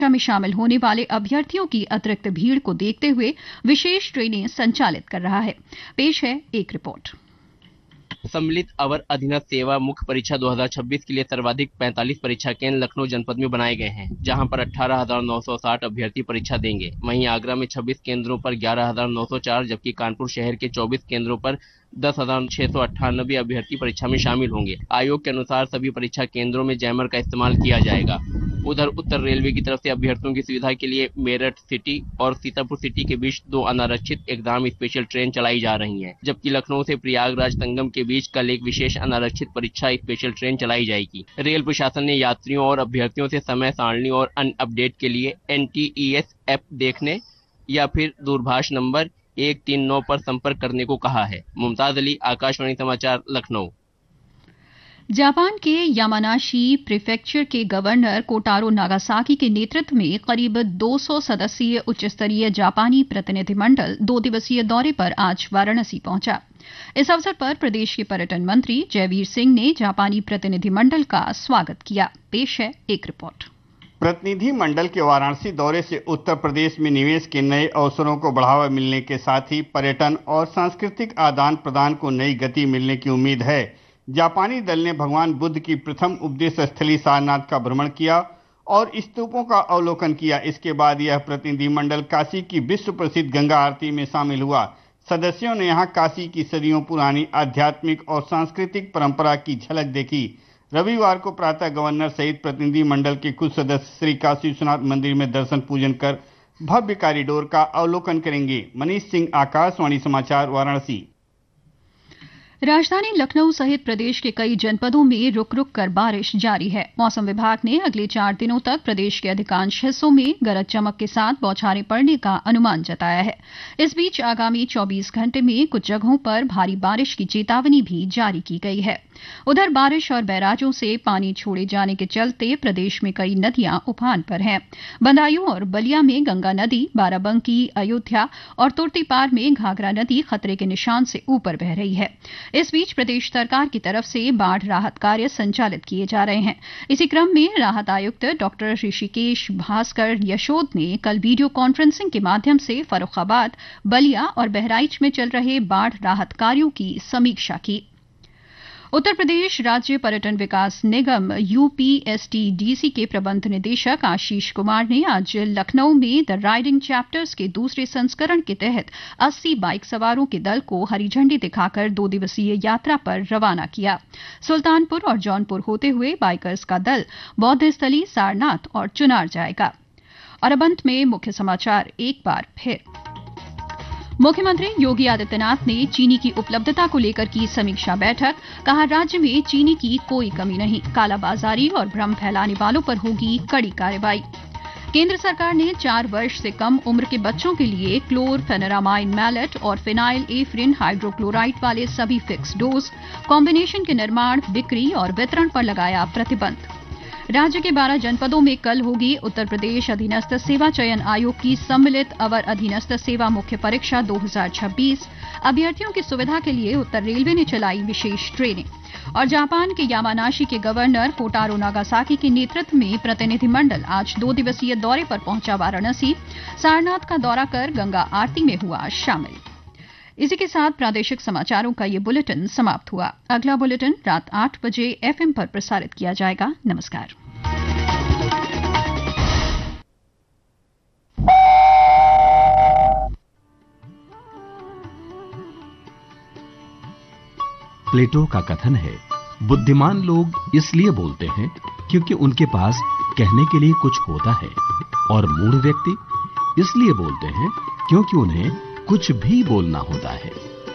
में शामिल होने वाले अभ्यर्थियों की अतिरिक्त भीड़ को देखते हुए विशेष ट्रेनें संचालित कर रहा है। पेश है एक रिपोर्ट। सम्मिलित अवर अधीनस्थ सेवा मुख्य परीक्षा 2026 के लिए सर्वाधिक 45 परीक्षा केंद्र लखनऊ जनपद में बनाए गए हैं, जहां पर 18,960 अभ्यर्थी परीक्षा देंगे। वहीं आगरा में 26 केंद्रों पर 11,904, जबकि कानपुर शहर के 24 केंद्रों पर 10,698 अभ्यर्थी परीक्षा में शामिल होंगे। आयोग के अनुसार सभी परीक्षा केंद्रों में जैमर का इस्तेमाल किया जाएगा। उधर उत्तर रेलवे की तरफ से अभ्यर्थियों की सुविधा के लिए मेरठ सिटी और सीतापुर सिटी के बीच 2 अनारक्षित एग्जाम स्पेशल ट्रेन चलाई जा रही हैं, जबकि लखनऊ से प्रयागराज संगम के बीच कल एक विशेष अनारक्षित परीक्षा स्पेशल ट्रेन चलाई जाएगी। रेल प्रशासन ने यात्रियों और अभ्यर्थियों से समय सारणी और अन्य अपडेट के लिए NTES ऐप देखने या फिर दूरभाष नंबर 139 पर संपर्क करने को कहा है। मुमताज अली, आकाशवाणी समाचार, लखनऊ। जापान के यामानाशी प्रीफेक्चर के गवर्नर कोटारो नागासाकी के नेतृत्व में करीब 200 सदस्यीय उच्च स्तरीय जापानी प्रतिनिधिमंडल 2 दिवसीय दौरे पर आज वाराणसी पहुंचा। इस अवसर पर प्रदेश के पर्यटन मंत्री जयवीर सिंह ने जापानी प्रतिनिधिमंडल का स्वागत किया। पेश है एक रिपोर्ट। प्रतिनिधि मंडल के वाराणसी दौरे से उत्तर प्रदेश में निवेश के नए अवसरों को बढ़ावा मिलने के साथ ही पर्यटन और सांस्कृतिक आदान प्रदान को नई गति मिलने की उम्मीद है। जापानी दल ने भगवान बुद्ध की प्रथम उपदेश स्थली सारनाथ का भ्रमण किया और स्तूपों का अवलोकन किया। इसके बाद यह प्रतिनिधि मंडल काशी की विश्व प्रसिद्ध गंगा आरती में शामिल हुआ। सदस्यों ने यहां काशी की सदियों पुरानी आध्यात्मिक और सांस्कृतिक परंपरा की झलक देखी। रविवार को प्रातः गवर्नर सहित प्रतिनिधि मंडल के कुछ सदस्य श्री काशी विश्वनाथ मंदिर में दर्शन पूजन कर भव्य कॉरिडोर का अवलोकन करेंगे। मनीष सिंह, आकाशवाणी समाचार, वाराणसी। राजधानी लखनऊ सहित प्रदेश के कई जनपदों में रुक रुक कर बारिश जारी है। मौसम विभाग ने अगले 4 दिनों तक प्रदेश के अधिकांश हिस्सों में गरज चमक के साथ बौछारें पड़ने का अनुमान जताया है। इस बीच आगामी 24 घंटे में कुछ जगहों पर भारी बारिश की चेतावनी भी जारी की गई है। उधर बारिश और बैराजों से पानी छोड़े जाने के चलते प्रदेश में कई नदियां उफान पर हैं। बदायूं और बलिया में गंगा नदी, बाराबंकी, अयोध्या और तुर्तीपार में घाघरा नदी खतरे के निशान से ऊपर बह रही है। इस बीच प्रदेश सरकार की तरफ से बाढ़ राहत कार्य संचालित किए जा रहे हैं। इसी क्रम में राहत आयुक्त डॉक्टर ऋषिकेश भास्कर यशोद ने कल वीडियो कॉन्फ्रेंसिंग के माध्यम से फर्रुखाबाद, बलिया और बहराइच में चल रहे बाढ़ राहत कार्यों की समीक्षा की। उत्तर प्रदेश राज्य पर्यटन विकास निगम UPSTDC के प्रबंध निदेशक आशीष कुमार ने आज लखनऊ में द राइडिंग चैप्टर्स के दूसरे संस्करण के तहत 80 बाइक सवारों के दल को हरी झंडी दिखाकर 2 दिवसीय यात्रा पर रवाना किया। सुल्तानपुर और जौनपुर होते हुए बाइकर्स का दल बौद्ध स्थली, सारनाथ और चुनार जाएगा। और अब अंत में मुख्य समाचार एक बार फिर। मुख्यमंत्री योगी आदित्यनाथ ने चीनी की उपलब्धता को लेकर की समीक्षा बैठक। कहा, राज्य में चीनी की कोई कमी नहीं, कालाबाजारी और भ्रम फैलाने वालों पर होगी कड़ी कार्रवाई। केंद्र सरकार ने 4 वर्ष से कम उम्र के बच्चों के लिए क्लोरफेनेरामाइन मैलेट और फिनाइल एफ्रिन हाइड्रोक्लोराइड वाले सभी फिक्स डोज कॉम्बिनेशन के निर्माण, बिक्री और वितरण पर लगाया प्रतिबंध। राज्य के 12 जनपदों में कल होगी उत्तर प्रदेश अधीनस्थ सेवा चयन आयोग की सम्मिलित अवर अधीनस्थ सेवा मुख्य परीक्षा 2026। अभ्यर्थियों की सुविधा के लिए उत्तर रेलवे ने चलाई विशेष ट्रेनें। और जापान के यामानाशी के गवर्नर कोटारो नागासाकी के नेतृत्व में प्रतिनिधिमंडल आज 2 दिवसीय दौरे पर पहुंचा वाराणसी। सारनाथ का दौरा कर गंगा आरती में हुआ शामिल। इसी के साथ प्रादेशिक समाचारों का ये बुलेटिन समाप्त हुआ। अगला बुलेटिन रात 8 बजे FM पर प्रसारित किया जाएगा। नमस्कार। प्लेटो का कथन है, बुद्धिमान लोग इसलिए बोलते हैं क्योंकि उनके पास कहने के लिए कुछ होता है, और मूढ़ व्यक्ति इसलिए बोलते हैं क्योंकि उन्हें कुछ भी बोलना होता है।